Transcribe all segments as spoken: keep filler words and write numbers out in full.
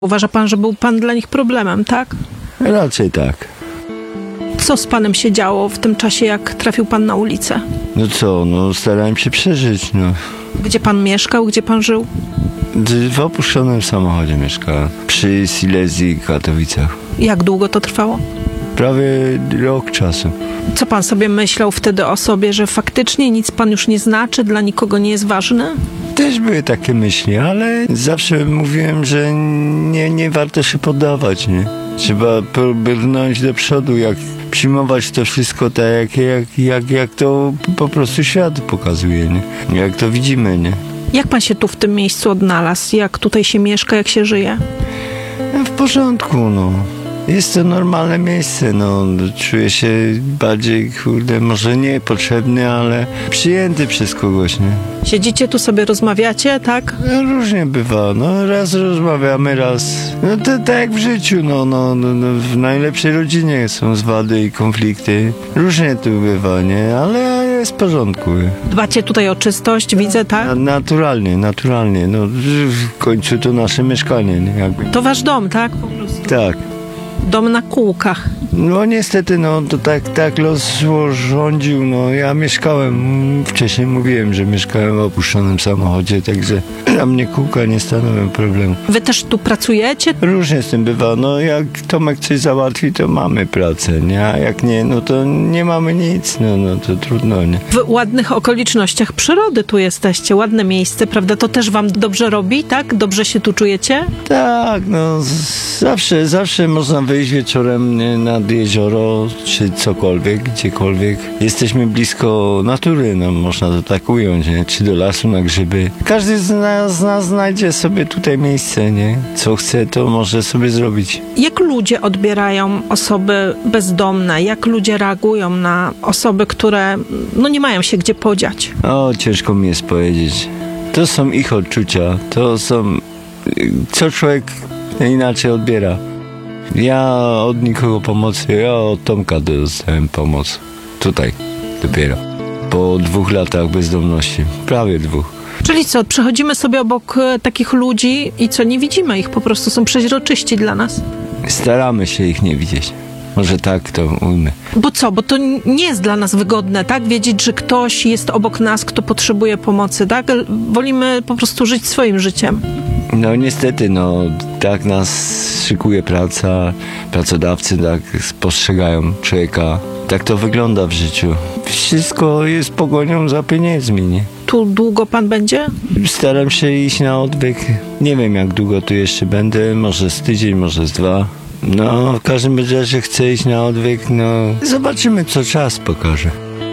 Uważa pan, że był pan dla nich problemem, tak? Raczej tak. Co z panem się działo w tym czasie, jak trafił pan na ulicę? No co, no starałem się przeżyć, no. Gdzie pan mieszkał, gdzie pan żył? W opuszczonym samochodzie mieszkałem. Przy Silesii w Katowicach. Jak długo to trwało? Prawie rok czasu. Co pan sobie myślał wtedy o sobie, że faktycznie nic pan już nie znaczy, dla nikogo nie jest ważny? Też były takie myśli, ale zawsze mówiłem, że nie, nie warto się poddawać, nie? Trzeba brnąć do przodu, jak przyjmować to wszystko tak, jak, jak, jak, jak to po prostu świat pokazuje, nie? Jak to widzimy, nie? Jak pan się tu w tym miejscu odnalazł? Jak tutaj się mieszka, jak się żyje? W porządku, no. Jest to normalne miejsce, no. Czuję się bardziej, kurde, może niepotrzebny, ale przyjęty przez kogoś, nie? Siedzicie tu sobie, rozmawiacie, tak? No, różnie bywa, no. Raz rozmawiamy, raz... No to tak jak w życiu, no, no, no, no. W najlepszej rodzinie są zwady i konflikty. Różnie tu bywa, nie? Ale jest w porządku. Dbacie tutaj o czystość, widzę, tak? Na, naturalnie, naturalnie, no. W końcu to nasze mieszkanie, nie? Jakby. To wasz dom, tak? Po prostu. Tak. Dom na kółkach. No niestety, no to tak, tak los rządził, no ja mieszkałem, wcześniej mówiłem, że mieszkałem w opuszczonym samochodzie, także dla mnie kółka nie stanowią problemu. Wy też tu pracujecie? Różnie z tym bywa, no jak Tomek coś załatwi, to mamy pracę, nie? A jak nie, no to nie mamy nic, no, no to trudno, nie? W ładnych okolicznościach przyrody tu jesteście, ładne miejsce, prawda? To też wam dobrze robi, tak? Dobrze się tu czujecie? Tak, no zawsze, zawsze można wyjść wieczorem nie, nad jezioro, czy cokolwiek, gdziekolwiek. Jesteśmy blisko natury, no można to tak ująć, nie? Czy do lasu na grzyby. Każdy z nas, z nas znajdzie sobie tutaj miejsce, nie? Co chce, to może sobie zrobić. Jak ludzie odbierają osoby bezdomne? Jak ludzie reagują na osoby, które no nie mają się gdzie podziać? O, ciężko mi jest powiedzieć. To są ich odczucia, to są... Co człowiek inaczej odbiera. Ja od nikogo pomocy, ja od Tomka dostałem pomoc. Tutaj dopiero. Po dwóch latach bezdomności. Prawie dwóch. Czyli co, przechodzimy sobie obok e, takich ludzi i co, nie widzimy ich, po prostu są przeźroczyści dla nas. Staramy się ich nie widzieć. Może tak to ujmę. Bo co, bo to nie jest dla nas wygodne, tak? Wiedzieć, że ktoś jest obok nas, kto potrzebuje pomocy, tak? Wolimy po prostu żyć swoim życiem. No niestety, no tak nas szykuje praca, pracodawcy tak postrzegają człowieka. Tak to wygląda w życiu. Wszystko jest pogonią za pieniędzmi, nie? Tu długo pan będzie? Staram się iść na odwyk. Nie wiem, jak długo tu jeszcze będę, może z tydzień, może z dwa. No, w każdym razie chcę iść na odwyk, no... Zobaczymy, co czas pokaże.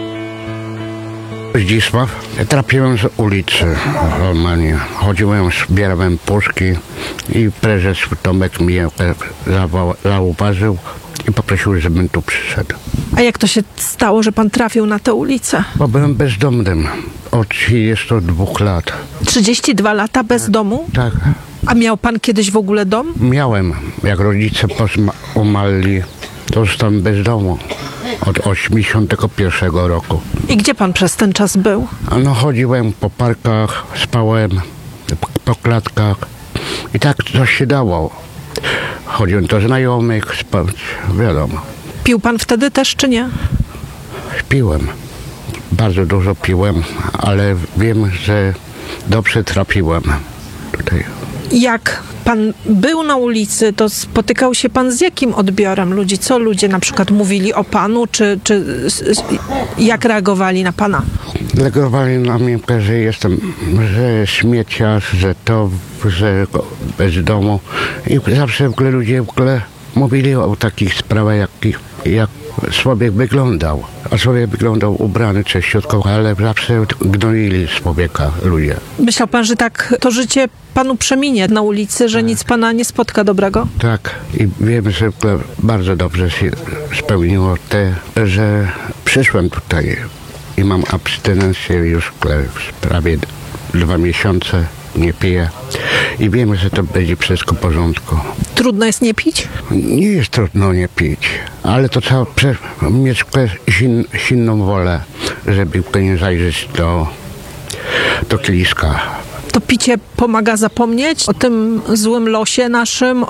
Zdzisław. Trafiłem z ulicy normalnie. Chodziłem, zbierałem puszki i prezes Tomek mnie zauważył i poprosił, żebym tu przyszedł. A jak to się stało, że pan trafił na tę ulicę? Bo byłem bezdomnym od trzydziestu dwóch lat. trzydzieści dwa lata bez domu? Tak, A miał pan kiedyś w ogóle dom? miałem. Jak rodzice pozma- umarli, to zostałem bez domu od osiemdziesiątego pierwszego roku. I gdzie pan przez ten czas był? A no chodziłem po parkach, spałem po klatkach i tak coś się dało. Chodziłem do znajomych, spać, wiadomo. Pił pan wtedy też, czy nie? Piłem. Bardzo dużo piłem, ale wiem, że dobrze trafiłem tutaj. Jak pan był na ulicy, to spotykał się pan z jakim odbiorem ludzi? Co ludzie na przykład mówili o panu, czy, czy s- s- jak reagowali na pana? Legowali na mnie, że jestem, że śmieciarz, że to, że bez domu. I zawsze w ogóle ludzie w ogóle mówili o takich sprawach, jak, jak człowiek wyglądał. A człowiek wyglądał ubrany czyściutko, ale zawsze gnoili człowieka ludzie. Myślał pan, że tak to życie panu przeminie na ulicy, że nic pana nie spotka dobrego? Tak, i wiem, że w ogóle bardzo dobrze się spełniło te, że przyszłem tutaj i mam abstynencję już w ogóle prawie dwa miesiące, nie piję i wiem, że to będzie wszystko w porządku. Trudno jest nie pić? Nie jest trudno nie pić, ale to trzeba prze- mieć sin- silną wolę, żeby nie zajrzeć do, do kieliszka. To To picie pomaga zapomnieć o tym złym losie naszym,